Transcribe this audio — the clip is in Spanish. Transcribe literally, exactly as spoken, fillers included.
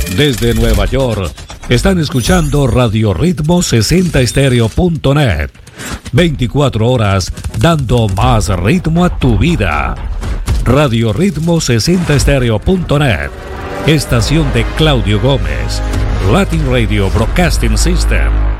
Desde Nueva York, están escuchando Radio Ritmo sesenta Estéreo punto net. veinticuatro horas dando más ritmo a tu vida. Radio Ritmo sesenta Estéreo punto net. Estación de Claudio Gómez. Latin Radio Broadcasting System.